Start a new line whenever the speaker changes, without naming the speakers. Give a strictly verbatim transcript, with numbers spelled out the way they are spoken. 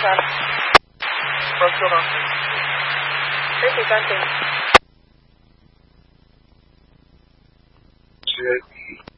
三，
关注了。
飞机暂停。
是。